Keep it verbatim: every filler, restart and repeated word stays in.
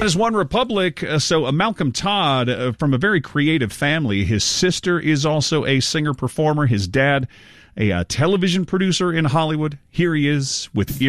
is One Republic. Uh, so uh, Malcolm Todd, uh, from a very creative family. His sister is also a singer-performer. His dad, a uh, television producer in Hollywood. Here he is with